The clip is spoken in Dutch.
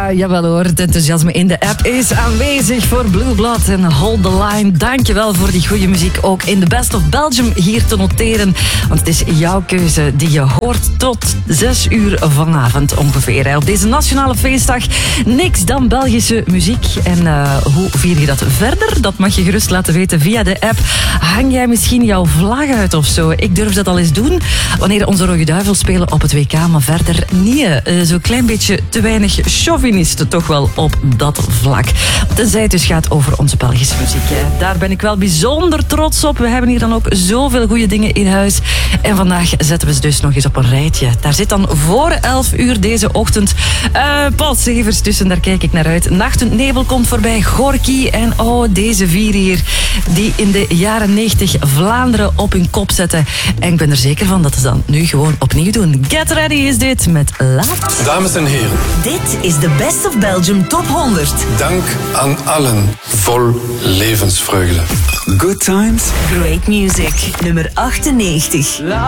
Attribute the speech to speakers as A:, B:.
A: Ja, jawel hoor. Het enthousiasme in de app is aanwezig voor Blue Blood en Hold the Line. Dankjewel voor die goede muziek ook in de Best of Belgium hier te noteren. Want het is jouw keuze die je hoort tot 6 uur vanavond ongeveer. Op deze nationale feestdag niks dan Belgische muziek. En hoe vier je dat verder? Dat mag je gerust laten weten via de app. Hang jij misschien jouw vlag uit of zo? Ik durf dat al eens doen wanneer onze Rode Duivels spelen op het WK, maar verder niet. Zo'n klein beetje te weinig chauvinisten toch wel op dat vlak. Tenzij het dus gaat over onze Belgische muziek. Daar ben ik wel bijzonder trots op. We hebben hier dan ook zoveel goede dingen in huis. En vandaag zetten we ze dus nog eens op een rijtje. Daar zit dan voor 11 uur deze ochtend Paul Severs tussen. Daar kijk ik naar uit. Nacht en Nebel komt voorbij. Gorky en deze vier hier die in de jaren 90 Vlaanderen op hun kop zetten. En ik ben er zeker van dat ze dan nu gewoon opnieuw doen. Get Ready is dit met Laat.
B: Dames en heren.
C: Dit is de Best of Belgium Top 100.
B: Dank aan allen vol levensvreugde.
D: Good times.
C: Great music. Nummer 98.